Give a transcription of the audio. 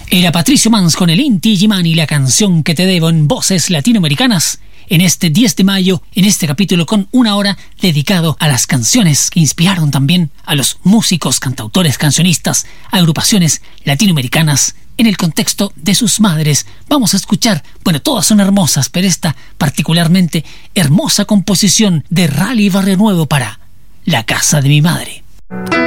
Era Patricio Mans con el Inti Illimani y la canción que te debo en voces latinoamericanas. En este 10 de mayo, en este capítulo con una hora dedicado a las canciones que inspiraron también a los músicos, cantautores, cancionistas, agrupaciones latinoamericanas en el contexto de sus madres. Vamos a escuchar, bueno, todas son hermosas, pero esta particularmente hermosa composición de Rally Barrionuevo para La casa de mi madre.